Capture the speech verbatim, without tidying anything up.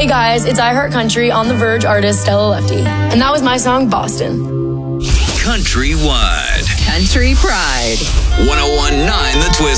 guys, it's I Heart Country on The Verge artist Stella Lefty. And that was my song, Boston. Countrywide. Country Pride. one oh one point nine The Twister.